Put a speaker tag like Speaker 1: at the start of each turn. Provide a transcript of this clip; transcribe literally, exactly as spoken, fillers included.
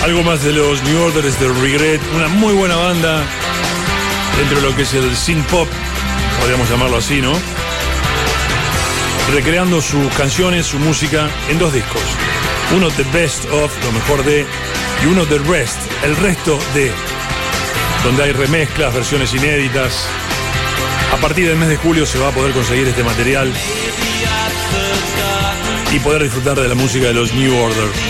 Speaker 1: Algo más de los New Order es The Regret, una muy buena banda dentro de lo que es el synth pop, podríamos llamarlo así, ¿no? Recreando sus canciones, su música en dos discos. Uno The Best Of, lo mejor de, y uno The Rest, el resto de, donde hay remezclas, versiones inéditas. A partir del mes de julio se va a poder conseguir este material y poder disfrutar de la música de los New Order.